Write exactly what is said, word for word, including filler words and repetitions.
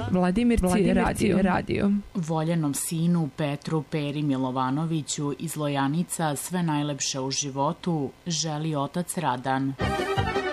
Vladimirci radio. radio. Voljenom sinu Petru Peri Milovanoviću iz Lojanica sve najlepše u životu želi otac Radan.